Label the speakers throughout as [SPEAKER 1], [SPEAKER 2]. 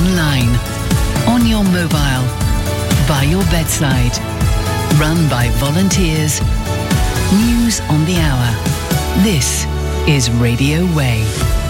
[SPEAKER 1] online, on your mobile, by your bedside. Run by volunteers. News on the hour. This is Radio Way.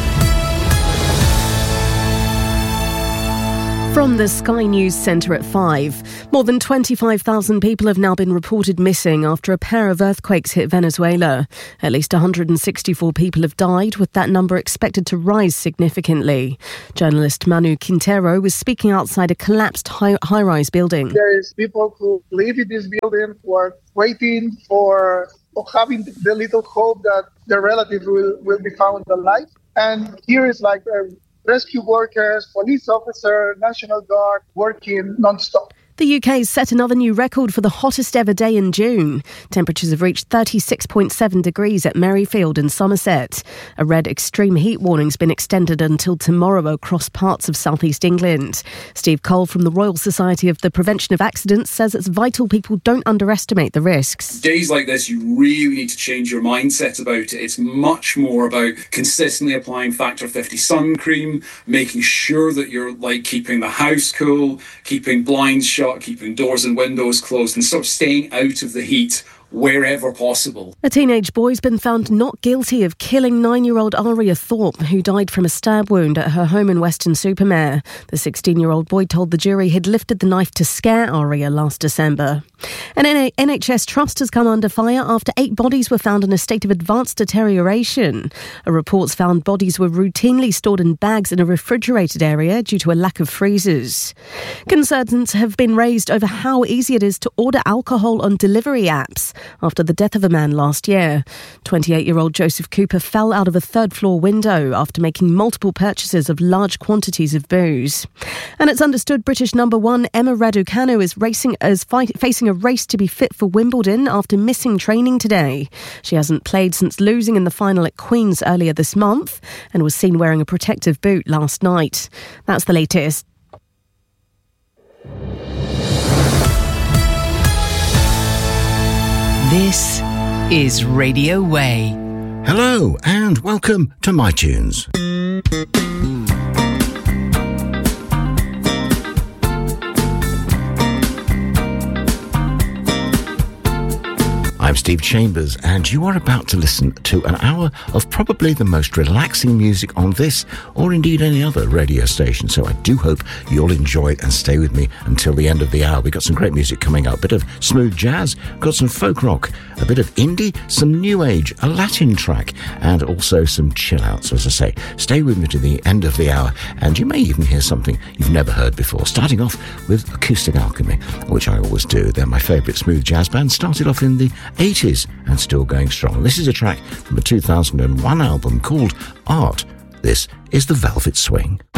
[SPEAKER 2] From the Sky News Centre at 5, more than 25,000 people have now been reported missing after a pair of earthquakes hit Venezuela. At least 164 people have died, with that number expected to rise significantly. Journalist Manu Quintero was speaking outside a collapsed high-rise building.
[SPEAKER 3] There is people who live in this building who are waiting for or having the little hope that their relative will be found alive. And here is like rescue workers, police officer, National Guard working non-stop.
[SPEAKER 2] The UK set another new record for the hottest ever day in June. Temperatures have reached 36.7 degrees at Merrifield in Somerset. A red extreme heat warning's been extended until tomorrow across parts of southeast England. Steve Cole from the Royal Society of the Prevention of Accidents says it's vital people don't underestimate the risks.
[SPEAKER 4] Days like this, you really need to change your mindset about it. It's much more about consistently applying Factor 50 sun cream, making sure that you're keeping the house cool, keeping blinds shut, keeping doors and windows closed, and sort of staying out of the heat wherever possible.
[SPEAKER 2] A teenage boy's been found not guilty of killing 9-year-old Aria Thorpe, who died from a stab wound at her home in Weston-super-Mare. The 16-year-old boy told the jury he'd lifted the knife to scare Aria last December. An NHS trust has come under fire after 8 bodies were found in a state of advanced deterioration. A report's found bodies were routinely stored in bags in a refrigerated area due to a lack of freezers. Concerns have been raised over how easy it is to order alcohol on delivery apps after the death of a man last year. 28-year-old Joseph Cooper fell out of a third-floor window after making multiple purchases of large quantities of booze. And it's understood British number 1 Emma Raducanu is facing a race to be fit for Wimbledon after missing training today. She hasn't played since losing in the final at Queen's earlier this month and was seen wearing a protective boot last night. That's the latest.
[SPEAKER 1] This is Radio Way.
[SPEAKER 5] Hello and welcome to My Tunes. I'm Steve Chambers, and you are about to listen to an hour of probably the most relaxing music on this, or indeed any other radio station. So I do hope you'll enjoy it and stay with me until the end of the hour. We've got some great music coming up, a bit of smooth jazz, got some folk rock, a bit of indie, some new age, a Latin track, and also some chill out. So as I say, stay with me to the end of the hour, and you may even hear something you've never heard before. Starting off with Acoustic Alchemy, which I always do. They're my favourite smooth jazz band. Started off in the 80s and still going strong. This is a track from a 2001 album called Art. This is The Velvet Swing.